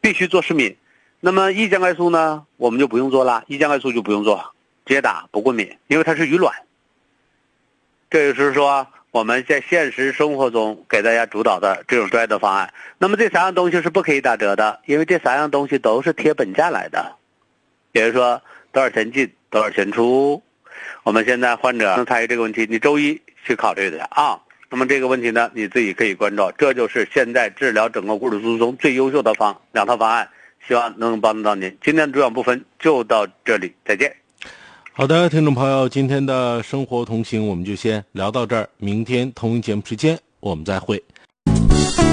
必须做失敏。那么胰降钙素呢，我们就不用做了，胰降钙素就不用做，直接打不过敏，因为它是鱼卵。这就是说我们在现实生活中给大家主导的这种专业的方案。那么这3样东西是不可以打折的，因为这3样东西都是贴本价来的，也就是说多少钱进多少钱出。我们现在患者能参与这个问题，你周一去考虑的啊。那么这个问题呢，你自己可以关注，这就是现在治疗整个骨质疏松最优秀的2套方案，希望能帮助到您。今天的主讲部分就到这里，再见。 好的，听众朋友，今天的生活同行我们就先聊到这儿，明天同一节目时间我们再会。